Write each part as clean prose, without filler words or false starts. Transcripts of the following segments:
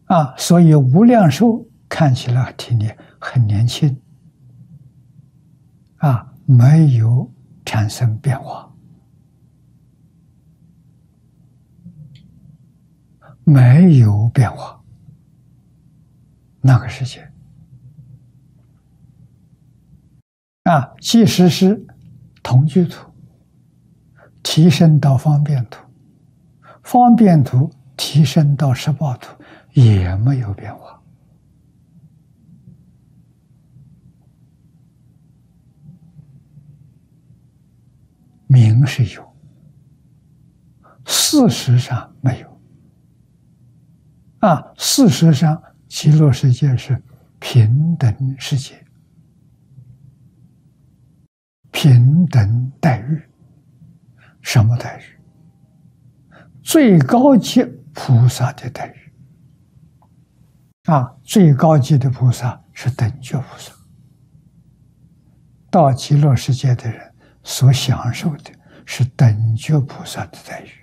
所以无量寿看起来很年轻，没有产生变化，没有变化，那个世界即使是同居土提升到方便土，方便土提升到十报土，也没有变化。名是有，事实上没有。事实上，极乐世界是平等世界，平等待遇。什么待遇？最高级菩萨的待遇。最高级的菩萨是等觉菩萨。到极乐世界的人所享受的是等觉菩萨的待遇。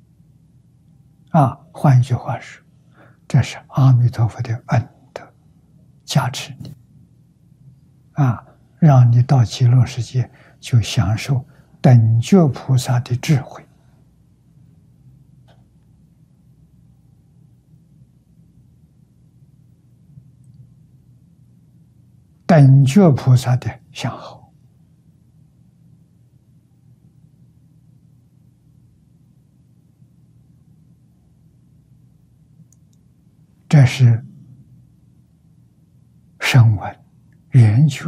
换一句话说，这是阿弥陀佛的恩德加持你，让你到极乐世界就享受等觉菩萨的智慧。等觉菩萨的相好。这是声闻缘觉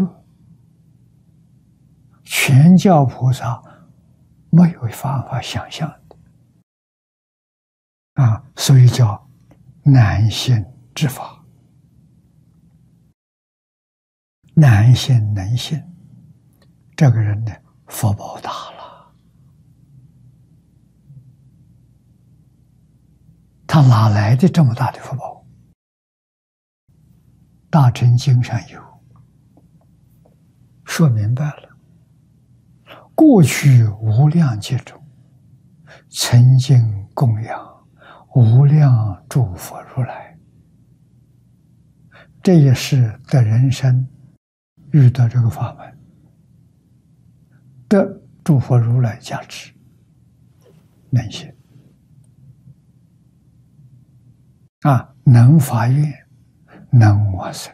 全教菩萨没有办法想象的所以叫难现之法，难现能现。这个人呢，福报大了，他哪来的这么大的福报？大乘经上有说明白了，过去无量劫中曾经供养无量诸佛如来，这也是的人生遇到这个法门得诸佛如来加持，能行能发愿，能往生。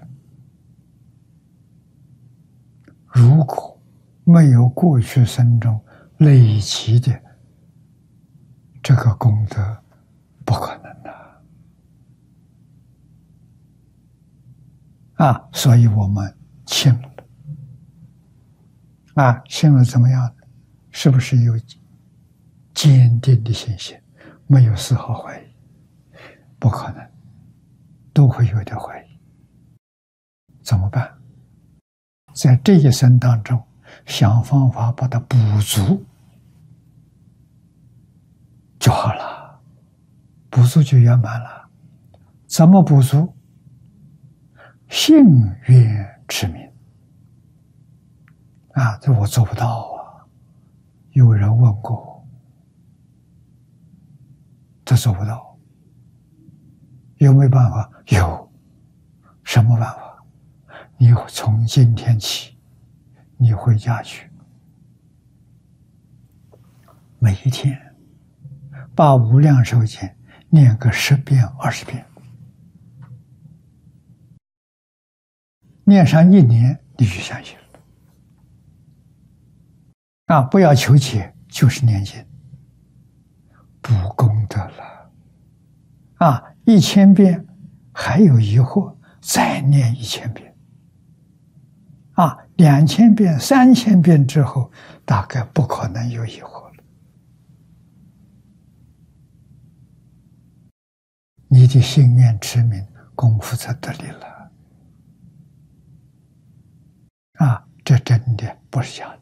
如果没有过去生中累积的这个功德，不可能的所以我们信了信了怎么样呢？是不是有坚定的信心，没有丝毫怀疑？不可能，都会有点怀疑。怎么办？在这一生当中想方法把它补足就好了，补足就圆满了。怎么补足？信愿持名这我做不到有人问过我，这做不到。有没有办法？有。什么办法？你从今天起，你回家去，每一天把无量寿经念个10遍、20遍，念上1年，你就相信了。不要求解，就是念经，补功德了。1000遍还有疑惑，再念1000遍。2000遍、3000遍之后，大概不可能有疑惑了。你的信愿持名功夫在得力了。这真的不是假的。